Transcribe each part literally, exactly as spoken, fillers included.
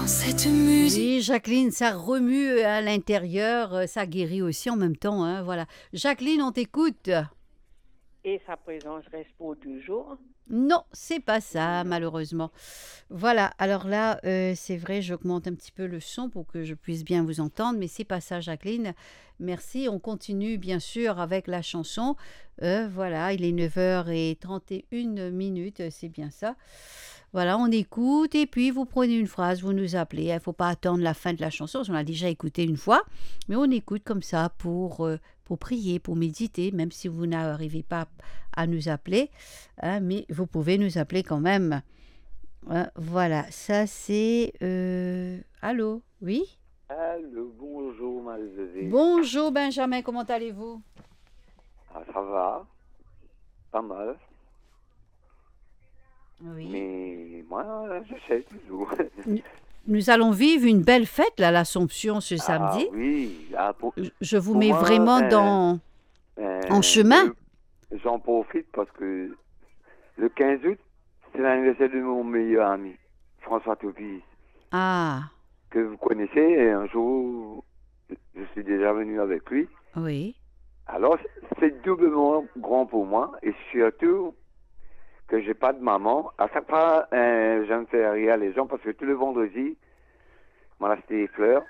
Quand cette musique... Oui, Jacqueline, ça remue à l'intérieur, euh, ça guérit aussi en même temps, hein, voilà. Jacqueline, on t'écoute. Et sa présence reste pour toujours. Non, c'est pas ça, Non. malheureusement. Voilà, alors là, euh, c'est vrai, j'augmente un petit peu le son pour que je puisse bien vous entendre, mais c'est pas ça, Jacqueline. Merci, on continue bien sûr avec la chanson. Euh, voilà, il est neuf heures trente et une minutes, c'est bien ça. Voilà, on écoute et puis vous prenez une phrase, vous nous appelez. Il ne faut pas attendre la fin de la chanson, parce qu'on l'a déjà écouté une fois, mais on écoute comme ça pour, euh, pour prier, pour méditer, même si vous n'arrivez pas à nous appeler, hein, mais vous pouvez nous appeler quand même. Hein, voilà, ça c'est... Euh... Allô, oui? Allô, bonjour Marie-Josée. Bonjour Benjamin, comment allez-vous? Ah, ça va, pas mal, Oui. mais moi, j'essaie toujours. Nous allons vivre une belle fête là, à l'Assomption ce Ah samedi. oui, ah, pour, Je- Je vous pour mets moi, vraiment euh, dans... euh, en chemin. je- J'en profite parce que le quinze août, c'est l'anniversaire de mon meilleur ami, François Topis, Ah, que vous connaissez, et un jour, je suis déjà venu avec lui. oui. Alors, c'est doublement grand pour moi, et surtout que j'ai pas de maman. À chaque fois, euh, je me fais rire les gens parce que tout le vendredi, m'a acheté des fleurs.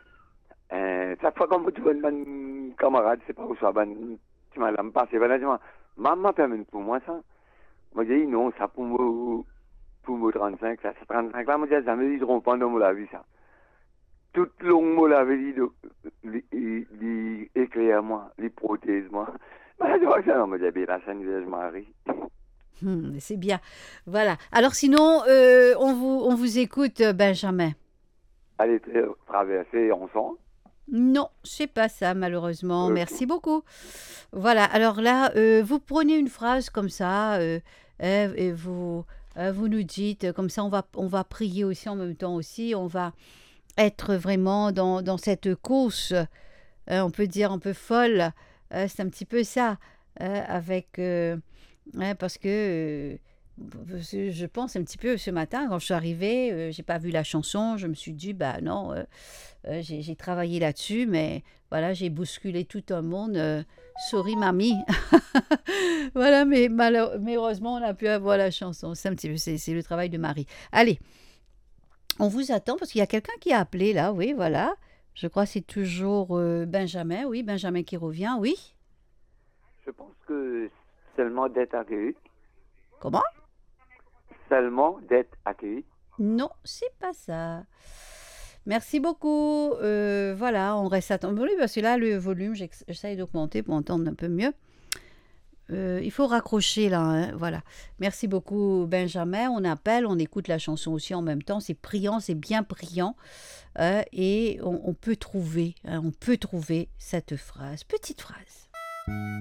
Euh, chaque fois qu'on me trouve une bonne camarade, c'est pas où ça, ben, tu m'as l'aime pas, c'est pas là, tu m'as, maman permet pour moi ça. Moi, j'ai dit non, ça pour moi, pour moi trente-cinq, ça, c'est trente-cinq là, moi, j'ai jamais dit de rompre dans la vie, ça. Toute longue, moi, l'avait dit, de- li- li- li- éclaire-moi, les protège-moi. Ben, je vois que ça, non, moi, j'ai dit, la Sainte Vierge Marie. Hmm, c'est bien. Voilà. Alors sinon, euh, on vous, on vous écoute, euh, Benjamin. Allez tra- traverser ensemble. Non, c'est pas ça, malheureusement. Ok. Merci beaucoup. Voilà. Alors là, euh, vous prenez une phrase comme ça, euh, euh, et vous, euh, vous nous dites, euh, comme ça, on va, on va prier aussi en même temps aussi. On va être vraiment dans, dans cette course, euh, on peut dire un peu folle. Euh, c'est un petit peu ça, euh, avec... euh, Ouais, parce que euh, parce que je pense un petit peu ce matin, quand je suis arrivée, euh, j'ai pas vu la chanson, je me suis dit, bah non, euh, euh, j'ai, j'ai travaillé là-dessus, mais voilà, j'ai bousculé tout un monde. euh, sorry, mamie. Voilà, mais malheure- mais heureusement, on a pu avoir la chanson. C'est un petit peu, c'est, c'est le travail de Marie. Allez, on vous attend parce qu'il y a quelqu'un qui a appelé là, oui, voilà. Je crois que c'est toujours euh, Benjamin, oui, Benjamin qui revient, oui. Je pense que seulement d'être accueilli, Comment? seulement d'être accueilli. Non, c'est pas ça. Merci beaucoup. Euh, voilà, on reste attendu. Oui, parce que là, le volume, j'ex- j'essaye d'augmenter pour entendre un peu mieux. Euh, il faut raccrocher là, hein, voilà. Merci beaucoup, Benjamin. On appelle, on écoute la chanson aussi en même temps. C'est priant, c'est bien priant. euh, et on, on peut trouver, hein, on peut trouver cette phrase, petite phrase.